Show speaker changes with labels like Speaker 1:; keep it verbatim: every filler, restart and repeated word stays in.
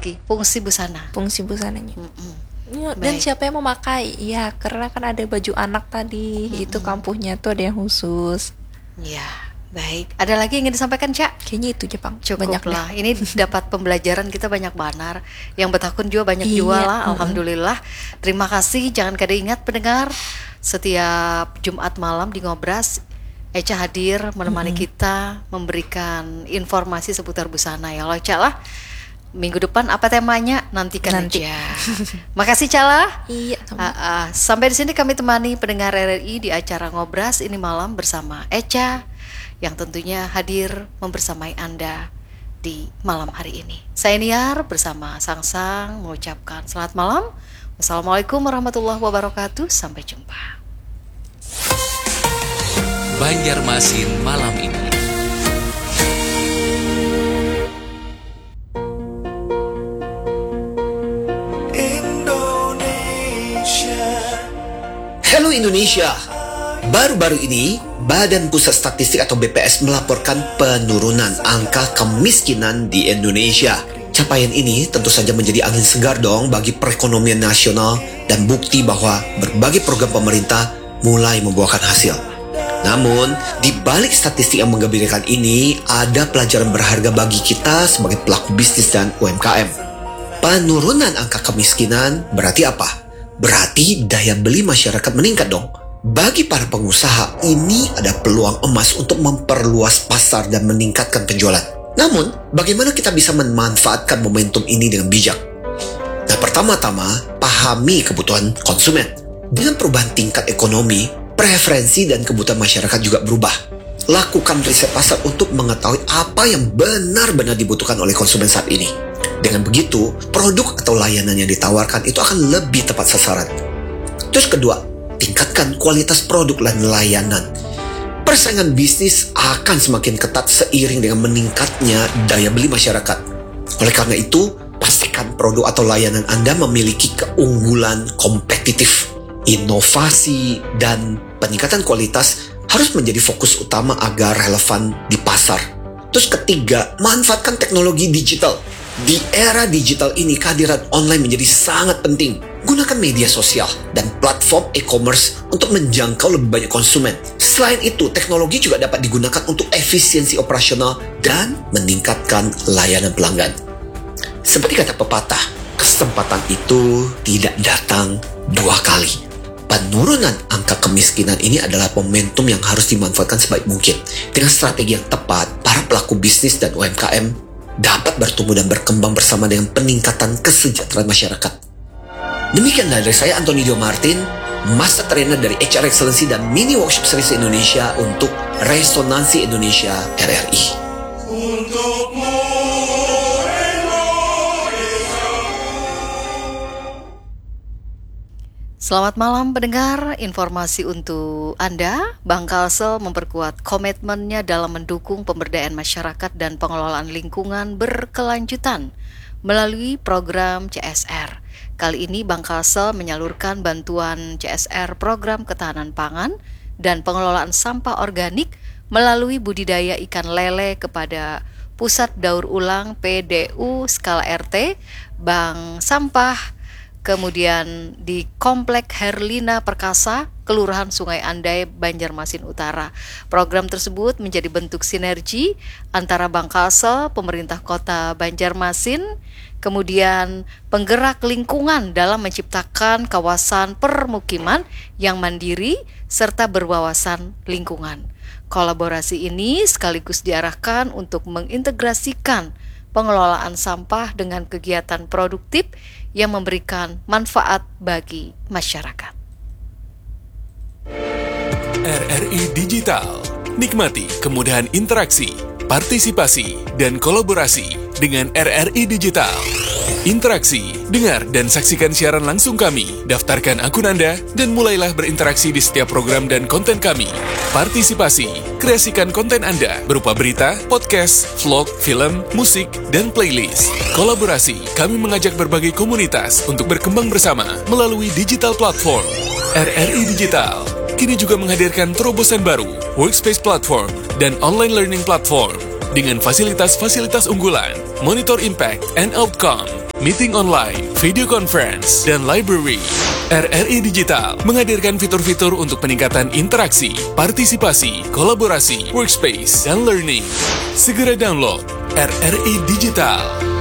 Speaker 1: lagi fungsi busana.
Speaker 2: Fungsi busananya.
Speaker 1: Mm-mm.
Speaker 2: Ya, dan
Speaker 1: Baik.
Speaker 2: siapa yang memakai? Ya, karena kan ada baju anak tadi,
Speaker 1: Mm-mm.
Speaker 2: itu kampuhnya tuh ada yang khusus.
Speaker 1: Ya, baik. Ada lagi yang ingin disampaikan, Cak?
Speaker 2: Kayaknya itu aja, Bang.
Speaker 1: Cukup
Speaker 2: Banyak
Speaker 1: lah.
Speaker 2: dah.
Speaker 1: Ini dapat pembelajaran kita banyak banar. Yang bertakun juga banyak
Speaker 2: Iya,
Speaker 1: jual lah.
Speaker 2: mm-mm.
Speaker 1: Alhamdulillah. Terima kasih. Jangan kada ingat pendengar, setiap Jumat malam di Ngobras, Eca hadir menemani kita, memberikan informasi seputar busana ya Allah, Cak lah. Minggu depan apa temanya? Nantikan
Speaker 2: Nanti.
Speaker 1: aja. Makasih, Cala.
Speaker 2: Iya, sama.
Speaker 1: Ah, ah. Sampai di sini kami temani pendengar R R I di acara Ngobras ini malam bersama Eca yang tentunya hadir membersamai Anda di malam hari ini. Saya Niar bersama Sang Sang mengucapkan selamat malam. Wassalamualaikum warahmatullahi wabarakatuh. Sampai jumpa.
Speaker 3: Banjarmasin malam ini.
Speaker 4: Halo Indonesia. Baru-baru ini, Badan Pusat Statistik atau B P S melaporkan penurunan angka kemiskinan di Indonesia. Capaian ini tentu saja menjadi angin segar dong bagi perekonomian nasional dan bukti bahwa berbagai program pemerintah mulai membuahkan hasil. Namun, di balik statistik yang menggembirakan ini, ada pelajaran berharga bagi kita sebagai pelaku bisnis dan U M K M. Penurunan angka kemiskinan berarti apa? Berarti daya beli masyarakat meningkat dong. Bagi para pengusaha, ini ada peluang emas untuk memperluas pasar dan meningkatkan penjualan. Namun, bagaimana kita bisa memanfaatkan momentum ini dengan bijak? Nah, pertama-tama, pahami kebutuhan konsumen. Dengan perubahan tingkat ekonomi, preferensi dan kebutuhan masyarakat juga berubah. Lakukan riset pasar untuk mengetahui apa yang benar-benar dibutuhkan oleh konsumen saat ini. Dengan begitu, produk atau layanan yang ditawarkan itu akan lebih tepat sasaran. Terus kedua, tingkatkan kualitas produk dan layanan. Persaingan bisnis akan semakin ketat seiring dengan meningkatnya daya beli masyarakat. Oleh karena itu, pastikan produk atau layanan Anda memiliki keunggulan kompetitif. Inovasi dan peningkatan kualitas harus menjadi fokus utama agar relevan di pasar. Terus ketiga, manfaatkan teknologi digital. Di era digital ini, kehadiran online menjadi sangat penting. Gunakan media sosial dan platform e-commerce untuk menjangkau lebih banyak konsumen. Selain itu, teknologi juga dapat digunakan untuk efisiensi operasional dan meningkatkan layanan pelanggan. Seperti kata pepatah, kesempatan itu tidak datang dua kali. Penurunan angka kemiskinan ini adalah momentum yang harus dimanfaatkan sebaik mungkin. Dengan strategi yang tepat, para pelaku bisnis dan U M K M dapat bertumbuh dan berkembang bersama dengan peningkatan kesejahteraan masyarakat. Demikianlah dari saya, Anthony Dio Martin, Master Trainer dari H R Excellency dan Mini Workshop Series Indonesia untuk Resonansi Indonesia R R I.
Speaker 5: Untukmu
Speaker 1: Selamat malam pendengar, informasi untuk Anda. Bank Kalsel memperkuat komitmennya dalam mendukung pemberdayaan masyarakat dan pengelolaan lingkungan berkelanjutan melalui program C S R. Kali ini Bank Kalsel menyalurkan bantuan C S R program ketahanan pangan dan pengelolaan sampah organik melalui budidaya ikan lele kepada Pusat Daur Ulang P D U Skala R T, Bank Sampah, kemudian di Komplek Herlina Perkasa, Kelurahan Sungai Andai, Banjarmasin Utara. Program tersebut menjadi bentuk sinergi antara Bank Kalsel, pemerintah kota Banjarmasin, kemudian penggerak lingkungan dalam menciptakan kawasan permukiman yang mandiri serta berwawasan lingkungan. Kolaborasi ini sekaligus diarahkan untuk mengintegrasikan pengelolaan sampah dengan kegiatan produktif yang memberikan manfaat bagi masyarakat.
Speaker 6: R R I Digital. Nikmati kemudahan interaksi, partisipasi, dan kolaborasi dengan R R I Digital. Interaksi, dengar dan saksikan siaran langsung kami, daftarkan akun Anda, dan mulailah berinteraksi di setiap program dan konten kami. Partisipasi, kreasikan konten Anda berupa berita, podcast, vlog, film, musik, dan playlist. Kolaborasi, kami mengajak berbagai komunitas untuk berkembang bersama melalui digital platform. R R I Digital kini juga menghadirkan terobosan baru, workspace platform, dan online learning platform dengan fasilitas-fasilitas unggulan, monitor impact and outcome, meeting online, video conference, dan library. R R I Digital menghadirkan fitur-fitur untuk peningkatan interaksi, partisipasi, kolaborasi, workspace, dan learning. Segera download R R I Digital.